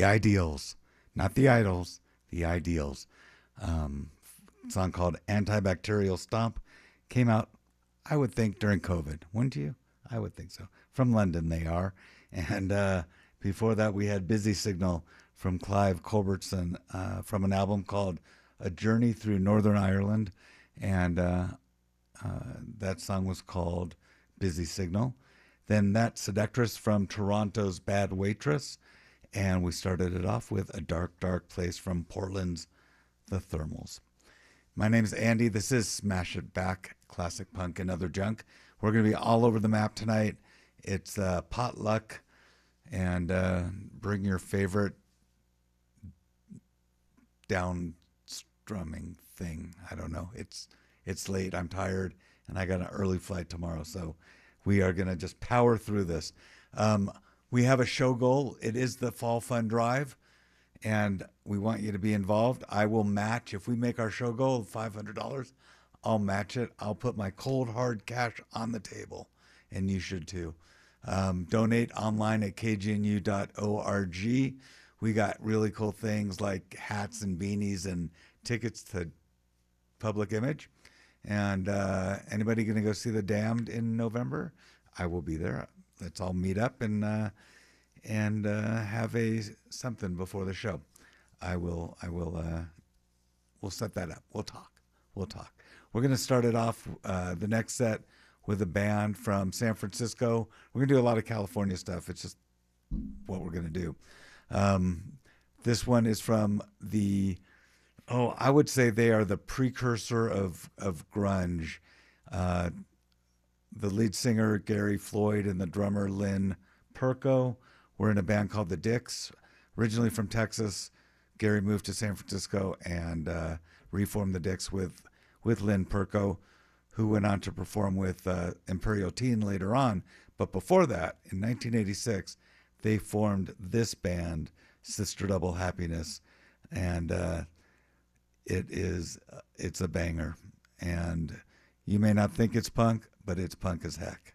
Ideals, not the Idols, the Ideals. Um, Song called Antibacterial Stomp came out, I would think, during COVID, wouldn't you? I would think so. From London, they are. And before that, we had Busy Signal from Clive Culbertson from an album called A Journey Through Northern Ireland. And that song was called Busy Signal. Then that Seductress from Toronto's Bad Waitress. And we started it off with A Dark, Dark Place from Portland's The Thermals. My name is Andy. This is Smash It Back, classic punk and other junk. We're going to be all over the map tonight. It's potluck, and bring your favorite down strumming thing. I don't know. It's late. I'm tired, and I got an early flight tomorrow, so we are going to just power through this. We have a show goal. It is the Fall Fund Drive, and we want you to be involved. I will match. If we make our show goal of $500, I'll match it. I'll put my cold, hard cash on the table, and you should too. Donate online at kgnu.org. We got really cool things like hats and beanies and tickets to Public Image. And anybody going to go see The Damned in November? I will be there. Let's all meet up and have something before the show. We'll set that up. We'll talk. We're going to start it off, the next set, with a band from San Francisco. We're going to do a lot of California stuff. It's just what we're going to do. This one is from I would say they are the precursor of grunge. The lead singer, Gary Floyd, and the drummer, Lynn Perko, were in a band called The Dicks. Originally from Texas, Gary moved to San Francisco and reformed The Dicks with Lynn Perko, who went on to perform with Imperial Teen later on. But before that, in 1986, they formed this band, Sister Double Happiness, and it's a banger. And you may not think it's punk, but it's punk as heck.